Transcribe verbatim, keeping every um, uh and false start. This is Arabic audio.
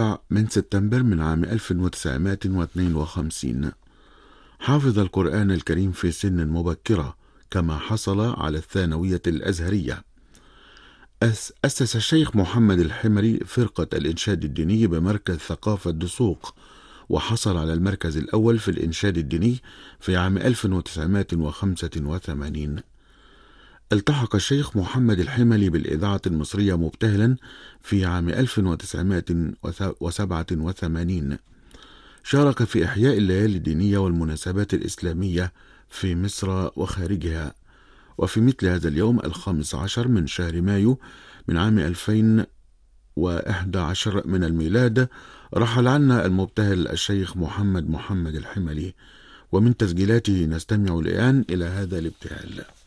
السابع من سبتمبر من عام ألف وتسعمائة واثنين وخمسين. حافظ القرآن الكريم في سن مبكرة، كما حصل على الثانوية الأزهرية. أسس الشيخ محمد الحمري فرقة الإنشاد الديني بمركز ثقافة دسوق، وحصل على المركز الأول في الإنشاد الديني في عام ألف وتسعمائة وخمسة وثمانين. التحق الشيخ محمد الحملي بالإذاعة المصرية مبتهلا في عام ألف وتسعمائة وسبعة وثمانين. شارك في إحياء الليالي الدينية والمناسبات الإسلامية في مصر وخارجها. وفي مثل هذا اليوم الخامس عشر من شهر مايو من عام ألفين وإحدى عشر من الميلاد رحل عنا المبتهل الشيخ محمد محمد الحملي، ومن تسجيلاته نستمع الآن إلى هذا الابتهال.